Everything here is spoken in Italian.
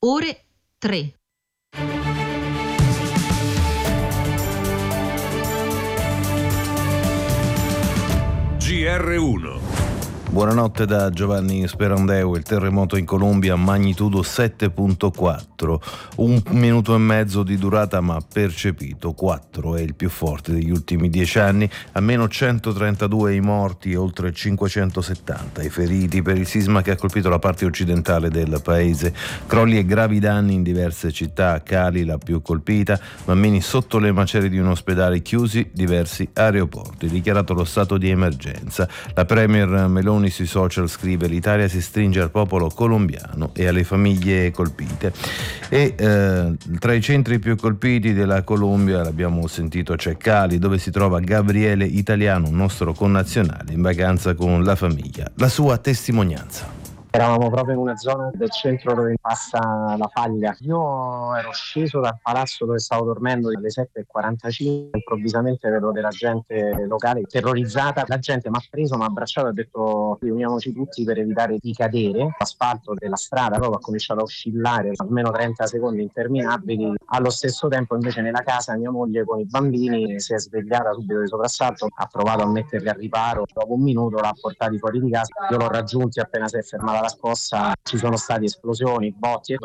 ore 3. GR1. Buonanotte da Giovanni Sperandeo. Il terremoto in Colombia, magnitudo 7.4, 1 minuto e mezzo di durata ma percepito 4, è il più forte degli ultimi 10 anni, almeno 132 i morti e oltre 570 i feriti per il sisma che ha colpito la parte occidentale del paese. Crolli e gravi danni in diverse città, Cali la più colpita, bambini sotto le macerie di un ospedale, chiusi diversi aeroporti, dichiarato lo stato di emergenza. La premier Meloni sui social scrive: l'Italia si stringe al popolo colombiano e alle famiglie colpite. E tra i centri più colpiti della Colombia, l'abbiamo sentito, c'è Cali, dove si trova Gabriele Italiano, un nostro connazionale in vacanza con la famiglia. La sua testimonianza. Eravamo proprio in una zona del centro dove passa la faglia. Io ero sceso dal palazzo dove stavo dormendo alle 7:45, improvvisamente vedo della gente locale terrorizzata. La gente mi ha preso, mi ha abbracciato e ha detto riuniamoci tutti per evitare di cadere. L'asfalto della strada proprio ha cominciato a oscillare almeno 30 secondi interminabili. Allo stesso tempo invece nella casa mia moglie con i bambini si è svegliata subito di soprassalto, ha provato a metterli a riparo. Dopo un minuto l'ha portati fuori di casa. Io l'ho raggiunti appena si è fermata la scossa, ci sono stati esplosioni, botti e